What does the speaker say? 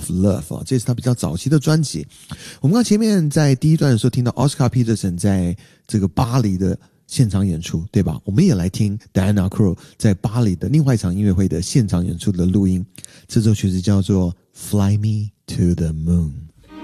of Love 这是他比较早期的专辑。我们刚前面在第一段的时候听到 Oscar Peterson 在这个巴黎的现场演出，对吧？我们也来听 Diana Krall 在巴黎的另外一场音乐会的现场演出的录音。这首曲子叫做 Fly Me to the Moon。